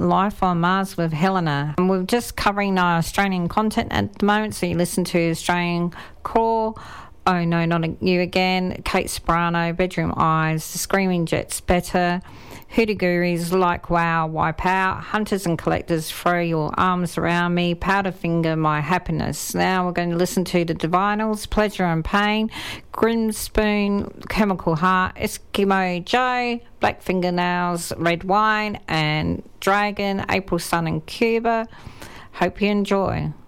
Life on Mars with Helena. And we're just covering Australian content at the moment, so you listen to Australian Core, Oh No, Not You Again, Kate Soprano, Bedroom Eyes, The Screaming Jets Better, Hoodoo Gurus, Like Wow, Wipe Out, Hunters and Collectors, Throw Your Arms Around Me, Powderfinger, My Happiness. Now we're going to listen to The Divinals, Pleasure and Pain, Grimspoon, Chemical Heart, Eskimo Joe, Black Fingernails, Red Wine, and Dragon, April Sun and Cuba. Hope you enjoy.